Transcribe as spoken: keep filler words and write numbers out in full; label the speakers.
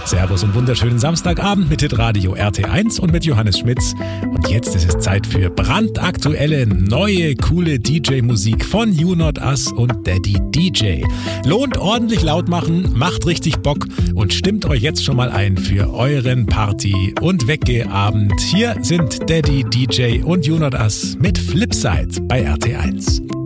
Speaker 1: Servus und wunderschönen Samstagabend mit Hitradio R T eins und mit Johannes Schmitz. Und jetzt ist es Zeit für brandaktuelle, neue, coole D J-Musik von You Not Us und Daddy D J. Lohnt ordentlich laut machen, macht richtig Bock und stimmt euch jetzt schon mal ein für euren Party- und Weggehabend. Hier sind Daddy D J und You Not Us mit Flipside bei R T eins.